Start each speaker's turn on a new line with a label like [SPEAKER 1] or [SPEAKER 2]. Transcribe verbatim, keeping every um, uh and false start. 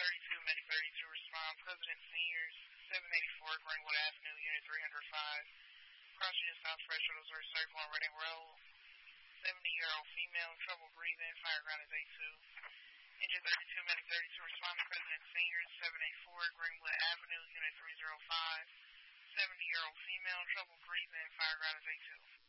[SPEAKER 1] thirty-two, Medic thirty-two, respond. President Seniors, seven eighty-four, Greenwood Avenue, Unit three oh five. Crossing the South Threshold, Missouri Circle on Reading Road. seventy-year-old female, trouble breathing, fireground is A two. Engine thirty-two, Medic thirty-two, respond to President Seniors, seven eighty-four, Greenwood Avenue, Unit three oh five. seventy-year-old female, trouble breathing, fireground is A two.